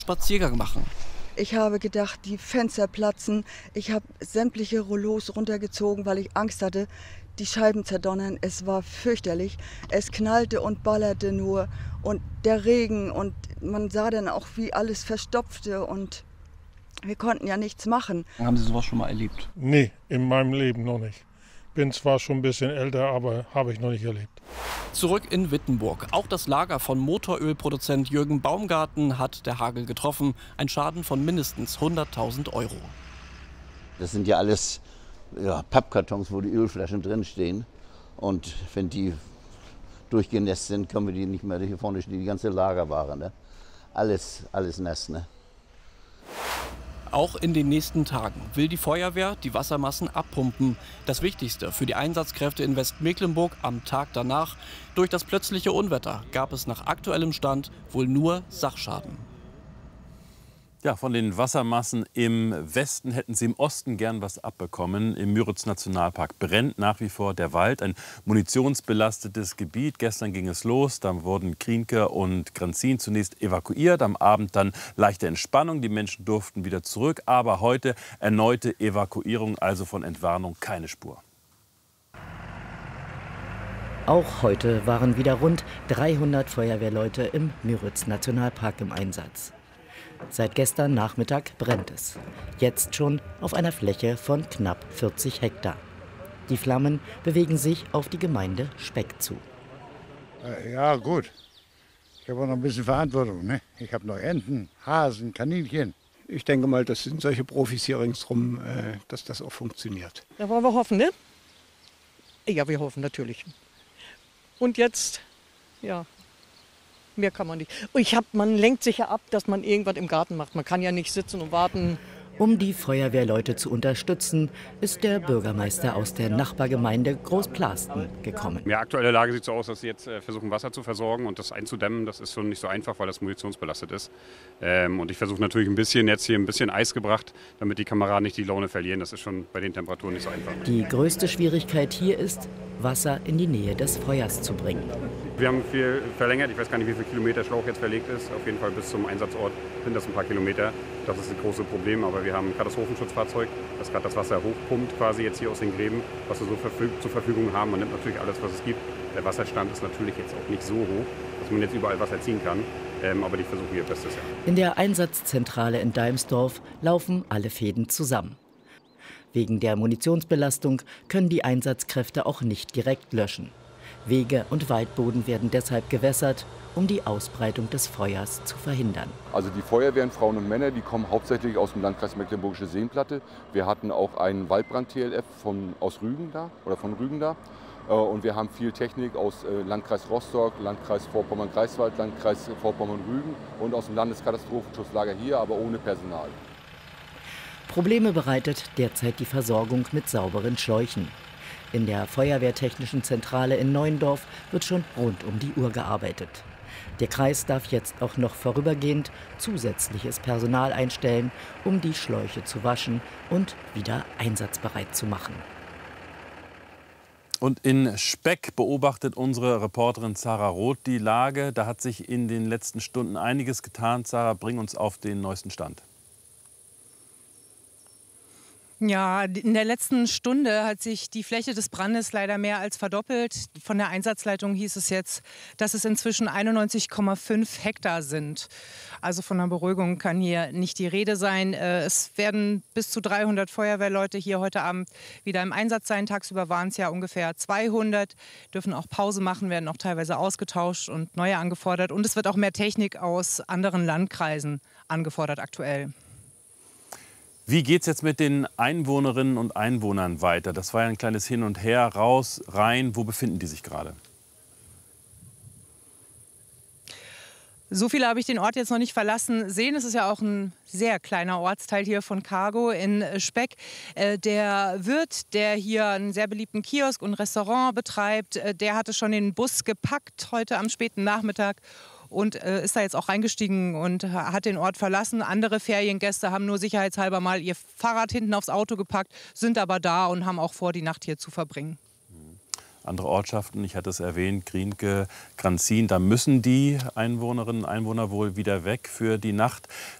Spaziergang machen. Ich habe gedacht, die Fenster platzen. Ich habe sämtliche Rollos runtergezogen, weil ich Angst hatte, die Scheiben zerdonnern. Es war fürchterlich. Es knallte und ballerte nur und der Regen und man sah dann auch, wie alles verstopfte und wir konnten ja nichts machen. Haben Sie sowas schon mal erlebt? Nee, in meinem Leben noch nicht. Bin zwar schon ein bisschen älter, aber habe ich noch nicht erlebt. Zurück in Wittenburg. Auch das Lager von Motorölproduzent Jürgen Baumgarten hat der Hagel getroffen. Ein Schaden von mindestens 100.000 €. Das sind ja alles Pappkartons, wo die Ölflaschen drinstehen. Und wenn die durchgenässt sind, können wir die nicht mehr. Hier vorne steht die ganze Lagerware. Ne? Alles nass. Ne? Auch in den nächsten Tagen will die Feuerwehr die Wassermassen abpumpen. Das Wichtigste für die Einsatzkräfte in Westmecklenburg am Tag danach. Durch das plötzliche Unwetter gab es nach aktuellem Stand wohl nur Sachschaden. Ja, von den Wassermassen im Westen hätten sie im Osten gern was abbekommen. Im Müritz-Nationalpark brennt nach wie vor der Wald, ein munitionsbelastetes Gebiet. Gestern ging es los, da wurden Krienke und Granzin zunächst evakuiert, am Abend dann leichte Entspannung, die Menschen durften wieder zurück. Aber heute erneute Evakuierung, also von Entwarnung keine Spur. Auch heute waren wieder rund 300 Feuerwehrleute im Müritz-Nationalpark im Einsatz. Seit gestern Nachmittag brennt es. Jetzt schon auf einer Fläche von knapp 40 Hektar. Die Flammen bewegen sich auf die Gemeinde Speck zu. Ja, gut. Ich habe auch noch ein bisschen Verantwortung. Ne? Ich habe noch Enten, Hasen, Kaninchen. Ich denke mal, das sind solche Profis hier ringsherum, dass das auch funktioniert. Da wollen wir hoffen, ne? Ja, wir hoffen natürlich. Und jetzt, ja. Mehr kann man nicht. Man lenkt sich ja ab, dass man irgendwas im Garten macht. Man kann ja nicht sitzen und warten. Um die Feuerwehrleute zu unterstützen, ist der Bürgermeister aus der Nachbargemeinde Großplasten gekommen. In der aktuellen Lage sieht es so aus, dass sie jetzt versuchen, Wasser zu versorgen und das einzudämmen. Das ist schon nicht so einfach, weil das munitionsbelastet ist. Und ich versuche natürlich jetzt hier ein bisschen Eis gebracht, damit die Kameraden nicht die Laune verlieren. Das ist schon bei den Temperaturen nicht so einfach. Die größte Schwierigkeit hier ist, Wasser in die Nähe des Feuers zu bringen. Wir haben viel verlängert. Ich weiß gar nicht, wie viel Kilometer Schlauch jetzt verlegt ist. Auf jeden Fall bis zum Einsatzort sind das ein paar Kilometer. Das ist das große Problem. Aber wir haben ein Katastrophenschutzfahrzeug, das gerade das Wasser hochpumpt, quasi jetzt hier aus den Gräben, was wir so zur Verfügung haben. Man nimmt natürlich alles, was es gibt. Der Wasserstand ist natürlich jetzt auch nicht so hoch, dass man jetzt überall Wasser ziehen kann. Aber ich versuche ihr Bestes. Ja. In der Einsatzzentrale in Deimsdorf laufen alle Fäden zusammen. Wegen der Munitionsbelastung können die Einsatzkräfte auch nicht direkt löschen. Wege und Waldboden werden deshalb gewässert, um die Ausbreitung des Feuers zu verhindern. Also die Feuerwehren, Frauen und Männer, die kommen hauptsächlich aus dem Landkreis Mecklenburgische Seenplatte. Wir hatten auch einen Waldbrand-TLF von Rügen da. Und wir haben viel Technik aus Landkreis Rostock, Landkreis Vorpommern-Greifswald, Landkreis Vorpommern-Rügen und aus dem Landeskatastrofenschutzlager hier, aber ohne Personal. Probleme bereitet derzeit die Versorgung mit sauberen Schläuchen. In der Feuerwehrtechnischen Zentrale in Neuendorf wird schon rund um die Uhr gearbeitet. Der Kreis darf jetzt auch noch vorübergehend zusätzliches Personal einstellen, um die Schläuche zu waschen und wieder einsatzbereit zu machen. Und in Speck beobachtet unsere Reporterin Sarah Roth die Lage. Da hat sich in den letzten Stunden einiges getan. Sarah, bring uns auf den neuesten Stand. Ja, in der letzten Stunde hat sich die Fläche des Brandes leider mehr als verdoppelt. Von der Einsatzleitung hieß es jetzt, dass es inzwischen 91,5 Hektar sind. Also von einer Beruhigung kann hier nicht die Rede sein. Es werden bis zu 300 Feuerwehrleute hier heute Abend wieder im Einsatz sein. Tagsüber waren es ja ungefähr 200, dürfen auch Pause machen, werden auch teilweise ausgetauscht und neue angefordert. Und es wird auch mehr Technik aus anderen Landkreisen angefordert aktuell. Wie geht es jetzt mit den Einwohnerinnen und Einwohnern weiter? Das war ja ein kleines Hin und Her, raus, rein. Wo befinden die sich gerade? So viele habe ich den Ort jetzt noch nicht verlassen sehen. Es ist ja auch ein sehr kleiner Ortsteil hier von Cargo in Speck. Der Wirt, der hier einen sehr beliebten Kiosk und Restaurant betreibt, der hatte schon den Bus gepackt heute am späten Nachmittag und ist da jetzt auch reingestiegen und hat den Ort verlassen. Andere Feriengäste haben nur sicherheitshalber mal ihr Fahrrad hinten aufs Auto gepackt, sind aber da und haben auch vor, die Nacht hier zu verbringen. Andere Ortschaften, ich hatte es erwähnt, Grienke, Granzin, da müssen die Einwohnerinnen und Einwohner wohl wieder weg für die Nacht.